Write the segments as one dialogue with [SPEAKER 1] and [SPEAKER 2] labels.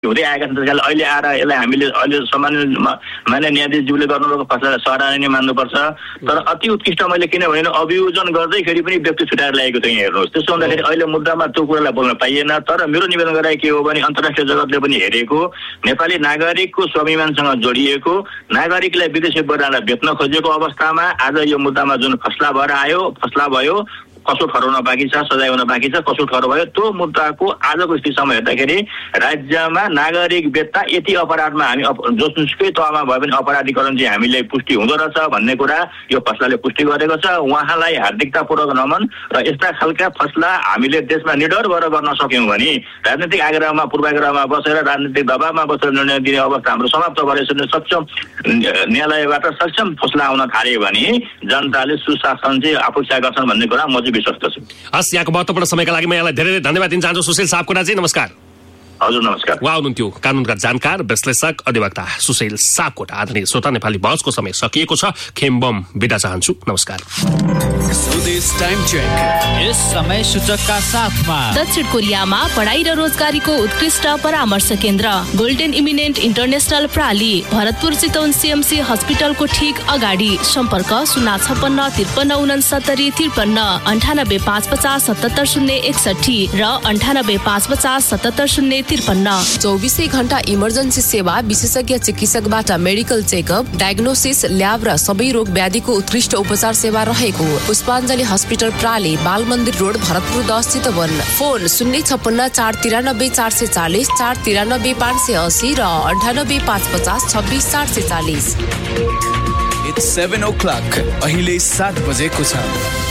[SPEAKER 1] हुँदै आएका छन्। त्यसकारणले अहिले आएर यसलाई हामीले अहिले मान्य न्यायाधीशज्यूले गर्नुभएको फैसलालाई सराहनीय मान्नुपर्छ। तर अति उत्कृष्ट मैले किन भने अभियोजन गर्दैखेरि पनि व्यक्ति छुटाएर ल्याएको थिएँ। हेर्नुहोस्, त्यसो हुँदाखेरि अहिले मुद्दामा त्यो कुरालाई बोल्न पाइएन। तर मेरो निवेदन गराए के हो भने अन्तर्राष्ट्रिय जगतले पनि हेरेको, नेपाली नागरिकको स्वाभिमानसँग जोडिएको, नागरिकलाई विदेशी बजारलाई बेच्न खोजेको अवस्थामा आज यो मुद्दामा जुन फैसला भयो, कसो ठहराउन बाँकी छ, सजाय हुन बाँकी छ, कसो ठहर भयो, त्यो मुद्दाको आजको स्थितिसम्म हेर्दाखेरि राज्यमा नागरिक बेच्दा यति अपराधमा हामी जोसुकै तहमा भए पनि अपराधीकरण चाहिँ हामीले पुष्टि हुँदो रहेछ भन्ने कुरा यो फैसलाले पुष्टि गरेको छ। उहाँलाई हार्दिकतापूर्वक नमन। र यस्ता खालका फैसला हामीले देशमा निडर भएर गर्न सक्यौँ भने राजनीतिक आग्रहमा पूर्वाग्रहमा बसेर राजनीतिक दबावमा बसेर निर्णय दिने अवस्था हाम्रो समाप्त गरेर सक्षम न्यायालयबाट सक्षम फैसला आउन थाल्यो भने जनताले सुशासन चाहिँ अपेक्षा गर्छन् भन्ने कुरा म विश्वस्त छु।
[SPEAKER 2] हस्, यहाँको महत्त्वपूर्ण समयका लागि म यहाँलाई धेरै धन्यवाद दिन चाहन्छु। सुशील सापकोटाजी, नमस्कार।
[SPEAKER 1] हजुर नमस्कार।
[SPEAKER 2] उहाँ हुनुहुन्थ्यो कानुनका जानकार, विश्लेषक, अधिवक्ता सुशील सापकोटा। आदरणीय श्रोता, नेपाली बहसको समय सकिएको छ। खेम्बम बिदा चाहन्छु। नमस्कार।
[SPEAKER 3] स्वदेश टाइम चेक यस समय सूचकका साथमा
[SPEAKER 4] दक्षिण कोरियामा पढाइ र रोजगारीको उत्कृष्ट परामर्श केन्द्र golden eminent international प्राली, Bharatpur Chitwan CMC हस्पिटलको ठीक अगाडि। सम्पर्क 056 53 69 53 98 550 77 061 र 98 550 77 053।
[SPEAKER 5] 24 घण्टा इमर्जेन्सी सेवा, विशेषज्ञ चिकित्सकबाट मेडिकल चेकअप, डायग्नोसिस, ल्याब र सबै रोग व्याधिको उत्कृष्ट उपचार सेवा रहेको पुष्पाञ्जली हस्पिटल प्राली, बाल मन्दिर रोड, भरतपुर 10 चितवन। फोन 056 493 440 493 580 र 98 550 26 440।
[SPEAKER 3] It's 7 o'clock. अहिले 7 बजेको छ।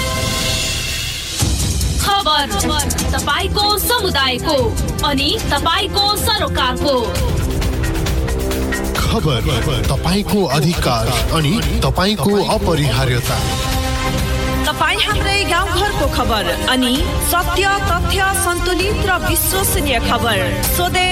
[SPEAKER 4] खबर तपाईको समुदायको अनि तपाईको सरोकारको।
[SPEAKER 6] खबर तपाईको अधिकार अनि तपाईको अपरिहार्यता।
[SPEAKER 7] तपाई हाम्रै गाउँघरको खबर अनि सत्य, तथ्य, सन्तुलित र विश्वसनीय खबर।